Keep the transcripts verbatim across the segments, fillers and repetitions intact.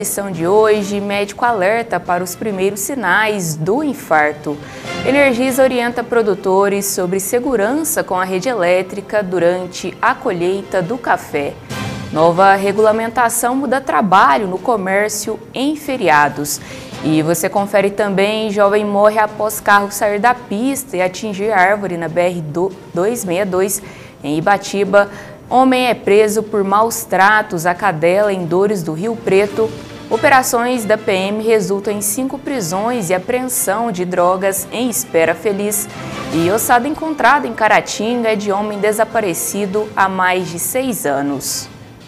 Edição de hoje, médico alerta para os primeiros sinais do infarto. Energisa orienta produtores sobre segurança com a rede elétrica durante a colheita do café. Nova regulamentação muda trabalho no comércio em feriados. E você confere também, jovem morre após carro sair da pista e atingir árvore na B R duzentos e sessenta e dois em Ibatiba. Homem é preso por maus tratos à cadela em Dores do Rio Preto. Operações da P M resultam em cinco prisões e apreensão de drogas em Espera Feliz. E ossada encontrada em Caratinga é de homem desaparecido há mais de seis anos.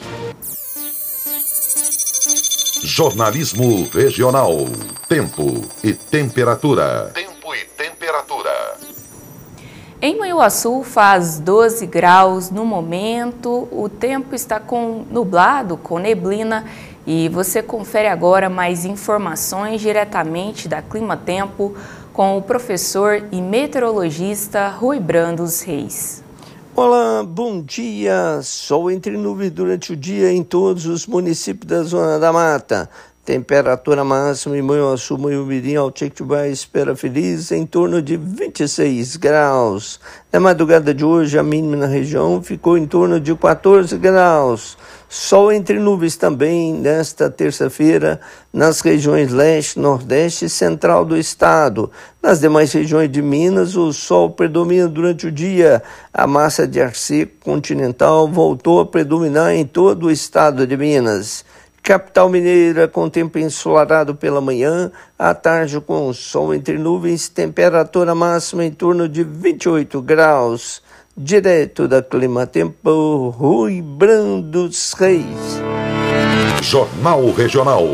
Jornalismo regional. Tempo e temperatura. Tempo e temperatura. Em Manhuaçu faz doze graus no momento, o tempo está com nublado, com neblina, e você confere agora mais informações diretamente da Clima Tempo com o professor e meteorologista Rui Brandos Reis. Olá, bom dia! Sol entre nuvens durante o dia em todos os municípios da Zona da Mata. Temperatura máxima em Manhuaçu, Manhumirim, Altequibá, Espera Feliz, em torno de vinte e seis graus. Na madrugada de hoje, a mínima na região ficou em torno de quatorze graus. Sol entre nuvens também nesta terça-feira nas regiões leste, nordeste e central do estado. Nas demais regiões de Minas, o sol predomina durante o dia. A massa de ar seco continental voltou a predominar em todo o estado de Minas. Capital mineira com tempo ensolarado pela manhã, à tarde com sol entre nuvens, temperatura máxima em torno de vinte e oito graus. Direto da Clima Tempo, Rui Brandos Reis. Jornal Regional.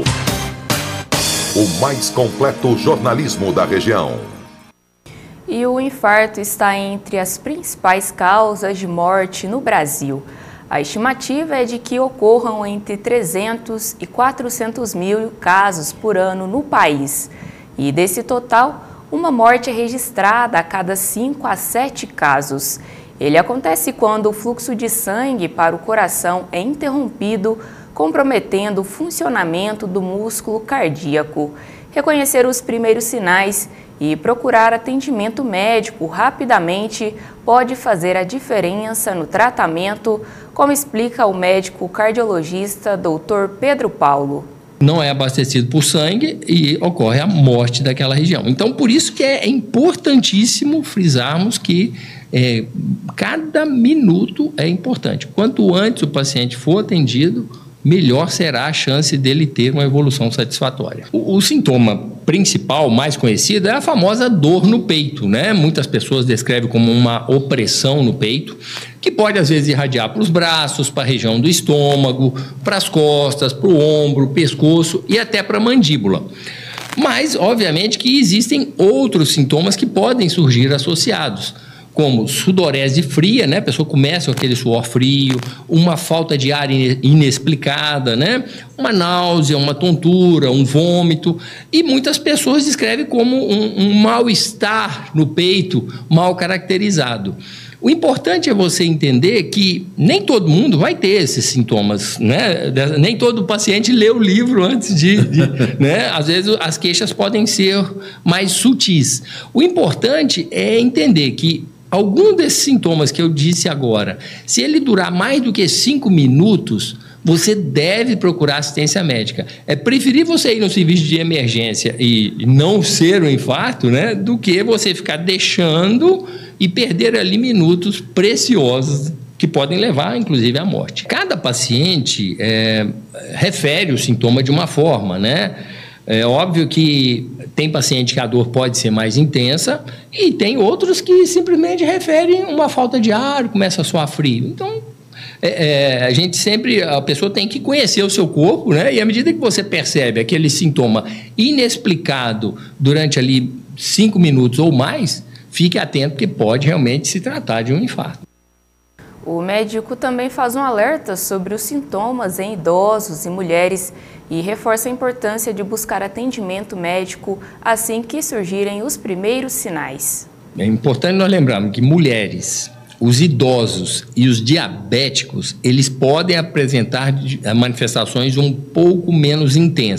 O mais completo jornalismo da região. E o infarto está entre as principais causas de morte no Brasil. A estimativa é de que ocorram entre trezentos e quatrocentos mil casos por ano no país. E desse total, uma morte é registrada a cada cinco a sete casos. Ele acontece quando o fluxo de sangue para o coração é interrompido, comprometendo o funcionamento do músculo cardíaco. Reconhecer os primeiros sinais e procurar atendimento médico rapidamente pode fazer a diferença no tratamento, como explica o médico cardiologista doutor Pedro Paulo. Não é abastecido por sangue e ocorre a morte daquela região. Então, por isso que é importantíssimo frisarmos que é, cada minuto é importante. Quanto antes o paciente for atendido, melhor será a chance dele ter uma evolução satisfatória. O, o sintoma principal, mais conhecido, é a famosa dor no peito, né? Muitas pessoas descrevem como uma opressão no peito, que pode às vezes irradiar para os braços, para a região do estômago, para as costas, para o ombro, pescoço e até para a mandíbula. Mas, obviamente, que existem outros sintomas que podem surgir associados, como sudorese fria, né? A pessoa começa com aquele suor frio, uma falta de ar inexplicada, né? Uma náusea, uma tontura, um vômito. E muitas pessoas descrevem como um, um mal-estar no peito, mal caracterizado. O importante é você entender que nem todo mundo vai ter esses sintomas, né? Nem todo paciente lê o livro antes de, de né? Às vezes as queixas podem ser mais sutis. O importante é entender que algum desses sintomas que eu disse agora, se ele durar mais do que cinco minutos, você deve procurar assistência médica. É preferir você ir no serviço de emergência e não ser um infarto, né, do que você ficar deixando e perder ali minutos preciosos que podem levar, inclusive, à morte. Cada paciente é, refere o sintoma de uma forma, né? É óbvio que tem paciente que a dor pode ser mais intensa e tem outros que simplesmente referem uma falta de ar, começa a suar frio. Então, é, é, a gente sempre, a pessoa tem que conhecer o seu corpo, né? E à medida que você percebe aquele sintoma inexplicado durante ali cinco minutos ou mais, fique atento que pode realmente se tratar de um infarto. O médico também faz um alerta sobre os sintomas em idosos e mulheres e reforça a importância de buscar atendimento médico assim que surgirem os primeiros sinais. É importante nós lembrarmos que mulheres, os idosos e os diabéticos, eles podem apresentar manifestações um pouco menos intensas.